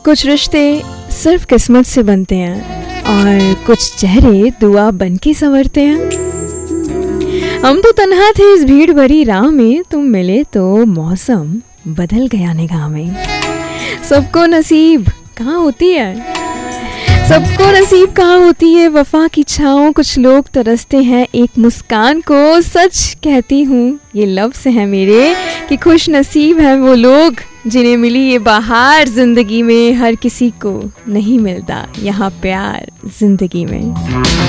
कुछ रिश्ते सिर्फ किस्मत से बनते हैं और कुछ चेहरे दुआ बन के संवरते हैं। हम तो तन्हा थे इस भीड़ भरी राह में, तुम मिले तो मौसम बदल गया निगाह में। सबको नसीब कहाँ होती है, सबको नसीब कहाँ होती है वफा की छाँव। कुछ लोग तरसते हैं एक मुस्कान को, सच कहती हूँ ये लफ्ज़ है मेरे कि खुश नसीब है वो लोग जिन्हें मिली ये बहार जिंदगी में। हर किसी को नहीं मिलता यहाँ प्यार जिंदगी में।